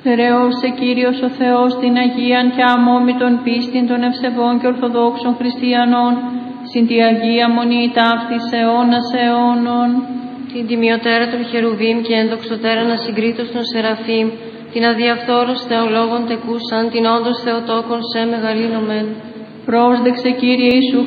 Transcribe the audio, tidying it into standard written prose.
Θερεώσε Κύριος ο Θεός την Αγίαν και αμόμητον πίστην των ευσεβών και ορθοδόξων χριστιανών, συν τη Αγία Μονή ταύτης αιώνας αιώνων. Την τιμιωτέρα των Χερουβίμ και ενδοξωτέραν ασυγκρίτως των Σεραφείμ, την αδιαφθόρους θεολόγων τεκούσαν, την όντως Θεοτόκον σε μεγαλύνομεν. Πρόσδεξε Κύριε Ιησού